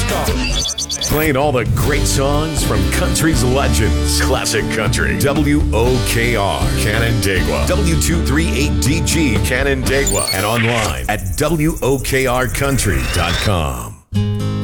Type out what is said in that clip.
Playing all the great songs from country's legends. Classic Country. WOKR, Canandaigua. W238DG, Canandaigua. And online at WOKRcountry.com.